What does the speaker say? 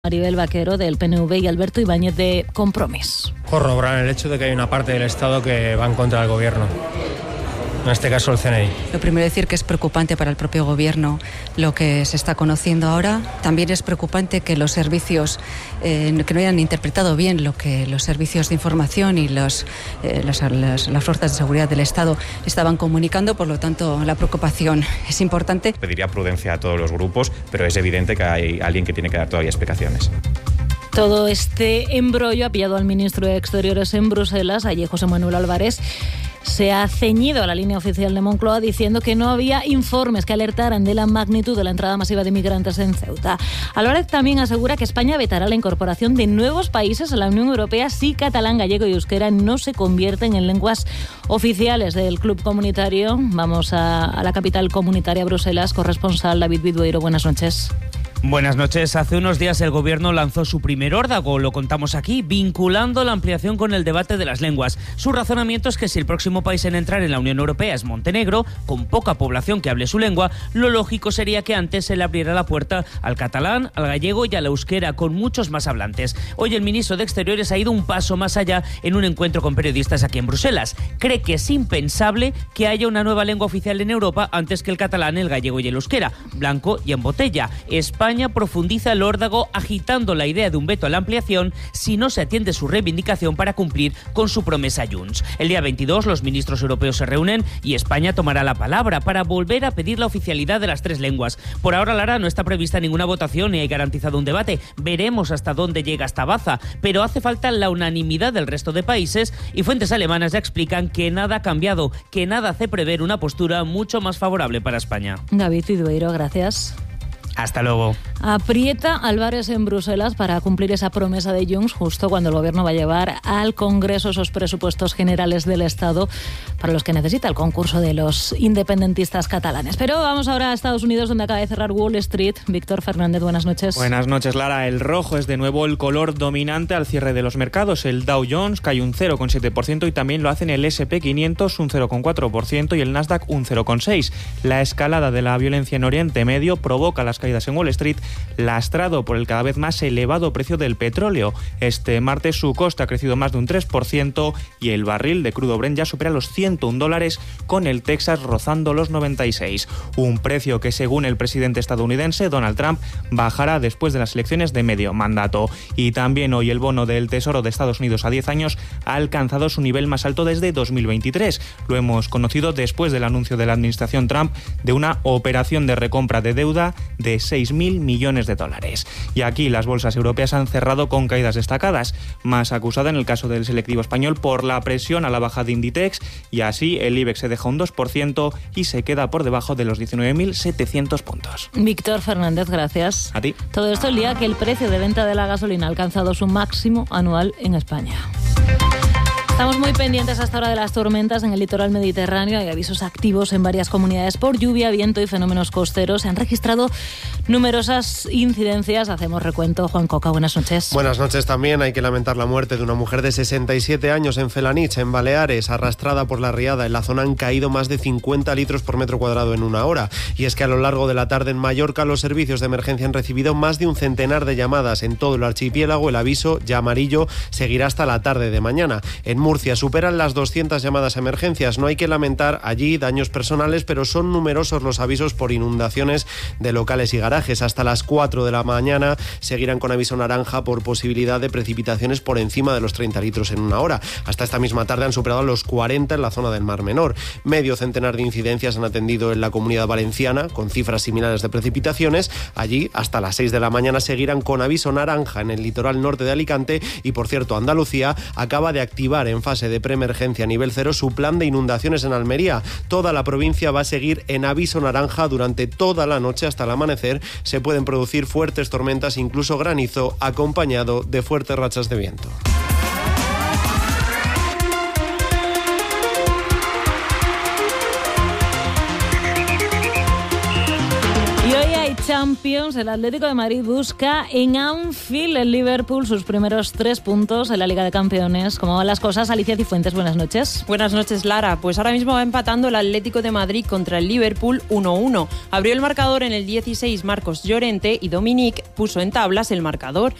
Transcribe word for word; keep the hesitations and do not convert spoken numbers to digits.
Maribel Vaquero del P N V y Alberto Ibáñez de Compromís. Corroboran el hecho de que hay una parte del Estado que va en contra del Gobierno. En este caso el C N I. Lo primero decir que es preocupante para el propio Gobierno lo que se está conociendo ahora. También es preocupante que los servicios, eh, que no hayan interpretado bien lo que los servicios de información y los, eh, las, las, las fuerzas de seguridad del Estado estaban comunicando. Por lo tanto, la preocupación es importante. Pediría prudencia a todos los grupos, pero es evidente que hay alguien que tiene que dar todavía explicaciones. Todo este embrollo ha pillado al ministro de Exteriores en Bruselas. Allí José Manuel Álvarez se ha ceñido a la línea oficial de Moncloa diciendo que no había informes que alertaran de la magnitud de la entrada masiva de migrantes en Ceuta. Álvarez también asegura que España vetará la incorporación de nuevos países a la Unión Europea si catalán, gallego y euskera no se convierten en lenguas oficiales del club comunitario. Vamos a, a la capital comunitaria, Bruselas. Corresponsal David Vidueiro, buenas noches. Buenas noches. Hace unos días el Gobierno lanzó su primer órdago, lo contamos aquí, vinculando la ampliación con el debate de las lenguas. Su razonamiento es que si el próximo país en entrar en la Unión Europea es Montenegro, con poca población que hable su lengua, lo lógico sería que antes se le abriera la puerta al catalán, al gallego y al euskera, con muchos más hablantes. Hoy el ministro de Exteriores ha ido un paso más allá en un encuentro con periodistas aquí en Bruselas. Cree que es impensable que haya una nueva lengua oficial en Europa antes que el catalán, el gallego y el euskera, blanco y en botella. España España profundiza el órdago agitando la idea de un veto a la ampliación si no se atiende su reivindicación para cumplir con su promesa Junts. El día veintidós los ministros europeos se reúnen y España tomará la palabra para volver a pedir la oficialidad de las tres lenguas. Por ahora, Lara, no está prevista ninguna votación ni hay garantizado un debate. Veremos hasta dónde llega esta baza, pero hace falta la unanimidad del resto de países y fuentes alemanas ya explican que nada ha cambiado, que nada hace prever una postura mucho más favorable para España. David Vidueiro, gracias. Hasta luego. Aprieta Álvarez en Bruselas para cumplir esa promesa de Junts justo cuando el Gobierno va a llevar al Congreso esos presupuestos generales del Estado para los que necesita el concurso de los independentistas catalanes. Pero vamos ahora a Estados Unidos, donde acaba de cerrar Wall Street. Víctor Fernández, buenas noches. Buenas noches, Lara. El rojo es de nuevo el color dominante al cierre de los mercados. El Dow Jones cae un cero coma siete por ciento y también lo hacen el ese and pe quinientos un cero coma cuatro por ciento y el Nasdaq un cero coma seis por ciento. La escalada de la violencia en Oriente Medio provoca las caídas en Wall Street, lastrado por el cada vez más elevado precio del petróleo. Este martes su coste ha crecido más de un tres por ciento y el barril de crudo Brent ya supera los ciento un dólares, con el Texas rozando los noventa y seis. Un precio que, según el presidente estadounidense Donald Trump, bajará después de las elecciones de medio mandato. Y también hoy el bono del Tesoro de Estados Unidos a diez años ha alcanzado su nivel más alto desde dos mil veintitrés. Lo hemos conocido después del anuncio de la administración Trump de una operación de recompra de deuda de seis mil millones de dólares. Y aquí las bolsas europeas han cerrado con caídas destacadas, más acusada en el caso del selectivo español por la presión a la baja de Inditex, y así el IBEX se deja un dos por ciento y se queda por debajo de los diecinueve mil setecientos puntos. Víctor Fernández, gracias. A ti. Todo esto el día que el precio de venta de la gasolina ha alcanzado su máximo anual en España. Estamos muy pendientes hasta ahora de las tormentas en el litoral mediterráneo. Hay avisos activos en varias comunidades por lluvia, viento y fenómenos costeros. Se han registrado numerosas incidencias. Hacemos recuento. Juan Coca, buenas noches. Buenas noches también. Hay que lamentar la muerte de una mujer de sesenta y siete años en Felanich, en Baleares, arrastrada por la riada. En la zona han caído más de cincuenta litros por metro cuadrado en una hora. Y es que a lo largo de la tarde en Mallorca los servicios de emergencia han recibido más de un centenar de llamadas. En todo el archipiélago el aviso, ya amarillo, seguirá hasta la tarde de mañana. En Murcia superan las doscientas llamadas a emergencias. No hay que lamentar allí daños personales, pero son numerosos los avisos por inundaciones de locales y garajes. Hasta las cuatro de la mañana seguirán con aviso naranja por posibilidad de precipitaciones por encima de los treinta litros en una hora. Hasta esta misma tarde han superado los cuarenta en la zona del Mar Menor. Medio centenar de incidencias han atendido en la Comunidad Valenciana, con cifras similares de precipitaciones. Allí, hasta las seis de la mañana, seguirán con aviso naranja en el litoral norte de Alicante. Y, por cierto, Andalucía acaba de activar en fase de preemergencia a nivel cero su plan de inundaciones en Almería. Toda la provincia va a seguir en aviso naranja durante toda la noche hasta el amanecer. Se pueden producir fuertes tormentas, incluso granizo, acompañado de fuertes rachas de viento. Champions, el Atlético de Madrid busca en Anfield el Liverpool sus primeros tres puntos en la Liga de Campeones. ¿Cómo van las cosas? Alicia Cifuentes, buenas noches. Buenas noches, Lara. Pues ahora mismo va empatando el Atlético de Madrid contra el Liverpool uno uno. Abrió el marcador en el dieciséis Marcos Llorente y Dominic puso en tablas el marcador.